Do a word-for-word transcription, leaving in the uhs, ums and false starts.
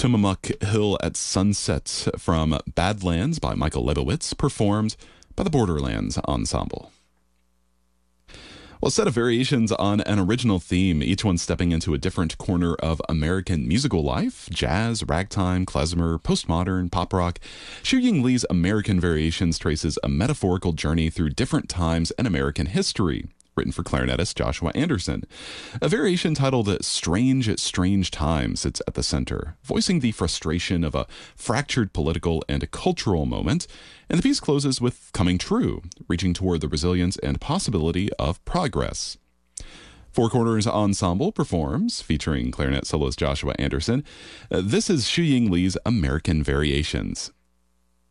Tillamook Hill at Sunset from Badlands by Michael Lebowitz, performed by the Borderlands Ensemble. Well, a set of variations on an original theme, each one stepping into a different corner of American musical life: jazz, ragtime, klezmer, postmodern, pop rock. Xu Ying Li's American Variations traces a metaphorical journey through different times in American history, written for clarinetist Joshua Anderson. A variation titled Strange, Strange Time sits at the center, voicing the frustration of a fractured political and cultural moment, and the piece closes with Coming True, reaching toward the resilience and possibility of progress. Four Corners Ensemble performs, featuring clarinet soloist Joshua Anderson. Uh, this is Xu Ying Li's American Variations.